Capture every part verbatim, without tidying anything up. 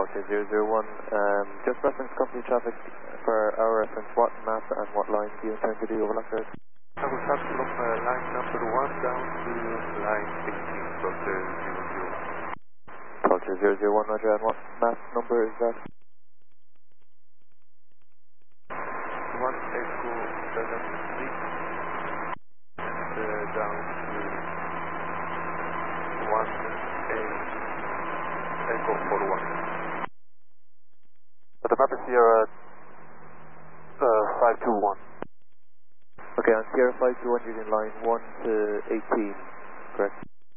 Delta zero zero one, um, just reference company traffic for our reference, what map and what line do you intend to do overlap there? I will start from uh, line number one down to line sixteen, Delta zero zero one. Delta zero zero one, Roger, and what map number is that? one Echo seven three, and uh, down to one eight Echo four one. But the map is Sierra uh, five two one. Okay, on Sierra five two one, you're in line one to eighteen, correct?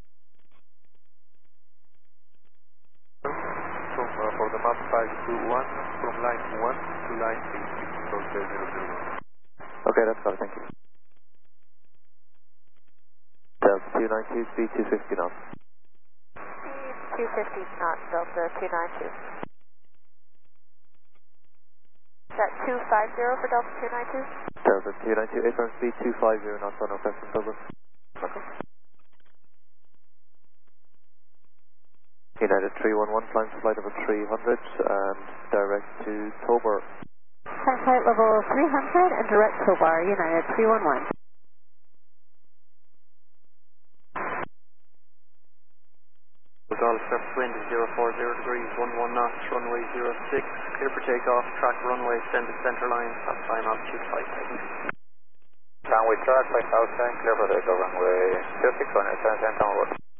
From, uh, for the map five two one, from line one to line eighteen, Delta zero zero one. Okay, that's got it, thank you. Delta two nine two, speed two fifty knots. Speed two fifty knots, Delta two nine two. Is that two five zero for Delta two nine two? Delta two nine two, A-firm speed two five zero knots on Northwest October. Okay. United three one one, climb to flight level three hundred and direct to Tobar. Climb flight level three hundred and direct Tobar, United three one one. Golf surface wind is zero four zero degrees, one one knots, runway zero six, clear for takeoff, track runway, extended center line, stop time altitude five thousand. Runway track five thousand, clear for takeoff, runway zero six, one, ten, ten, ten,